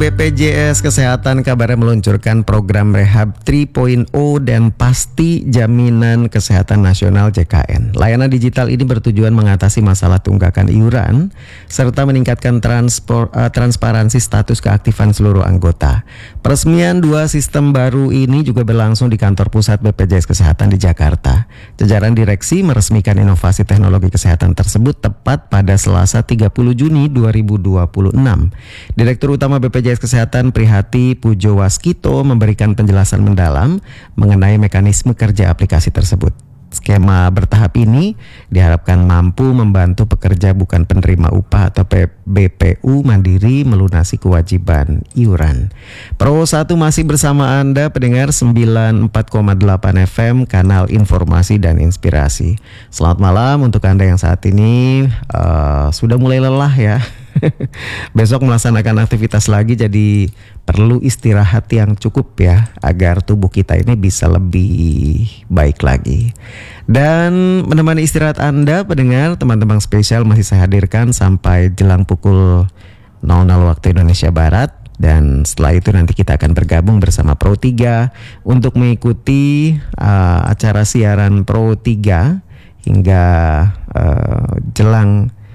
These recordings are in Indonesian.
BPJS Kesehatan kabarnya meluncurkan program Rehab 3.0 dan Pasti Jaminan Kesehatan Nasional JKN. Layanan digital ini bertujuan mengatasi masalah tunggakan iuran serta meningkatkan transparansi status keaktifan seluruh anggota. Peresmian dua sistem baru ini juga berlangsung di kantor pusat BPJS Kesehatan di Jakarta. Jajaran direksi meresmikan inovasi teknologi kesehatan tersebut tepat pada Selasa 30 Juni 2026. Direktur Utama BPJS Kesehatan Prihati Pujowaskito memberikan penjelasan mendalam mengenai mekanisme kerja aplikasi tersebut. Skema bertahap ini diharapkan mampu membantu pekerja bukan penerima upah atau BPU mandiri melunasi kewajiban iuran. Pro 1 masih bersama Anda pendengar 94,8 FM kanal informasi dan inspirasi. Selamat malam untuk Anda yang saat ini sudah mulai lelah ya. Besok melaksanakan aktivitas lagi, jadi perlu istirahat yang cukup ya agar tubuh kita ini bisa lebih baik lagi. Dan menemani istirahat Anda pendengar, teman-teman spesial masih saya hadirkan sampai jelang pukul 00 waktu Indonesia Barat. Dan setelah itu nanti kita akan bergabung bersama Pro 3 untuk mengikuti acara siaran Pro 3 hingga jelang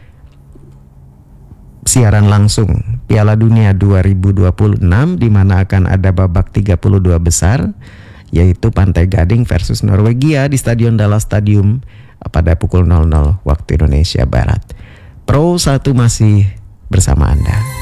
siaran langsung Piala Dunia 2026 di mana akan ada babak 32 besar yaitu Pantai Gading versus Norwegia di Stadion Dallas Stadium pada pukul 00 waktu Indonesia Barat. Pro 1 masih bersama Anda.